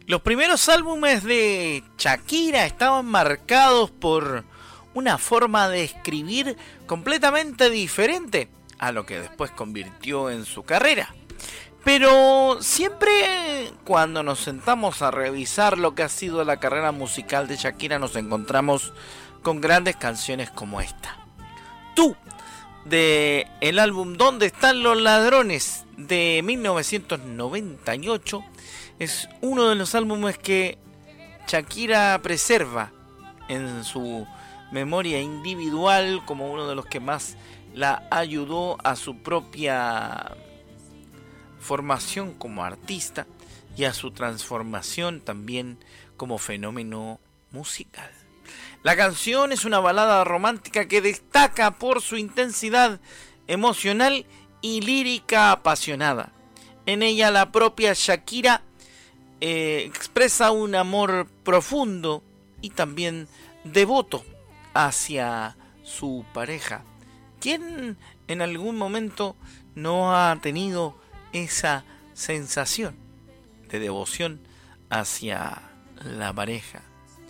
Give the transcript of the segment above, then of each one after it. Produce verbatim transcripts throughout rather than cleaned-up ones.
Los primeros álbumes de Shakira estaban marcados por una forma de escribir completamente diferente a lo que después convirtió en su carrera. Pero siempre cuando nos sentamos a revisar lo que ha sido la carrera musical de Shakira nos encontramos con grandes canciones como esta. Tú, de el álbum ¿Dónde están los ladrones? De mil novecientos noventa y ocho, es uno de los álbumes que Shakira preserva en su memoria individual como uno de los que más la ayudó a su propia formación como artista y a su transformación también como fenómeno musical. La canción es una balada romántica que destaca por su intensidad emocional y lírica apasionada. En ella la propia Shakira eh, expresa un amor profundo y también devoto hacia su pareja. ¿Quién en algún momento no ha tenido esa sensación de devoción hacia la pareja?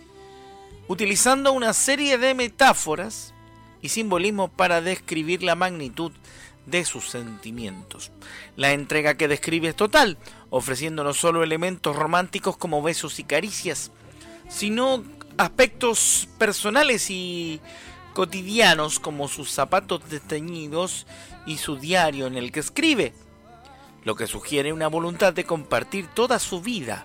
Utilizando una serie de metáforas y simbolismos para describir la magnitud de sus sentimientos. La entrega que describe es total, ofreciendo no solo elementos románticos como besos y caricias, sino aspectos personales y cotidianos como sus zapatos desteñidos y su diario en el que escribe, lo que sugiere una voluntad de compartir toda su vida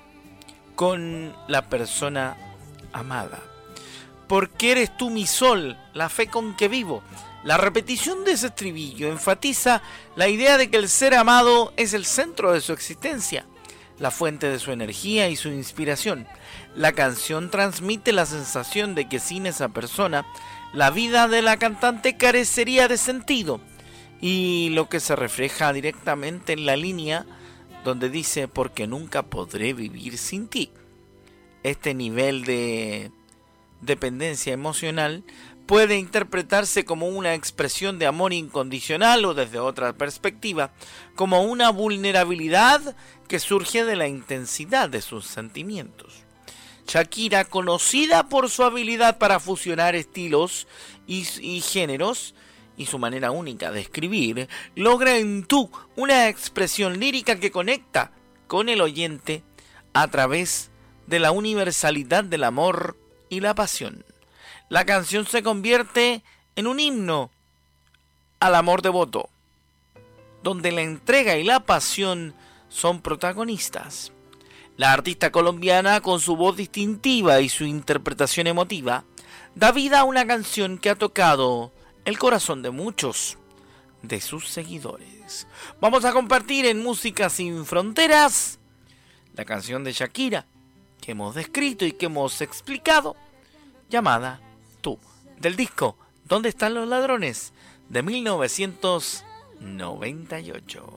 con la persona amada. Porque eres tú mi sol, la fe con que vivo. La repetición de ese estribillo enfatiza la idea de que el ser amado es el centro de su existencia, la fuente de su energía y su inspiración. La canción transmite la sensación de que sin esa persona, la vida de la cantante carecería de sentido, y lo que se refleja directamente en la línea donde dice: porque nunca podré vivir sin ti. Este nivel de dependencia emocional puede interpretarse como una expresión de amor incondicional o, desde otra perspectiva, como una vulnerabilidad que surge de la intensidad de sus sentimientos. Shakira, conocida por su habilidad para fusionar estilos y, y géneros y su manera única de escribir, logra en Tú una expresión lírica que conecta con el oyente a través de la universalidad del amor y la pasión. La canción se convierte en un himno al amor devoto, donde la entrega y la pasión son protagonistas. La artista colombiana, con su voz distintiva y su interpretación emotiva, da vida a una canción que ha tocado el corazón de muchos de sus seguidores. Vamos a compartir en Música Sin Fronteras la canción de Shakira que hemos descrito y que hemos explicado, llamada Tú, del disco ¿Dónde están los ladrones? De mil novecientos noventa y ocho.